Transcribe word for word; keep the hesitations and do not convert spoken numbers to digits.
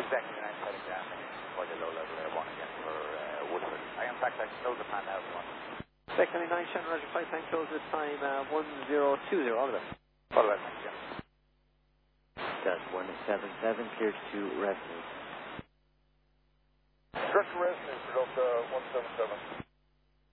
Exactly, and I'm setting down for the low level air one again for uh, Woodford. I, in fact, I can close the plan now if you want. Spec ninety-nine, Shannon Roger flight time close this time uh, one zero two zero, all the best. All the best, thanks, Jim. That's one seven seven, cleared to revenue. Correct to revenue for Delta one seven seven.